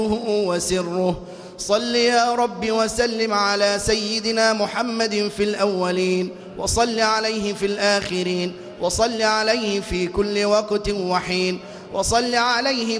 وسره. صل يا رب وسلم على سيدنا محمد في الأولين، وصل عليه في الآخرين، وصل عليه في كل وقت وحين، وصل عليه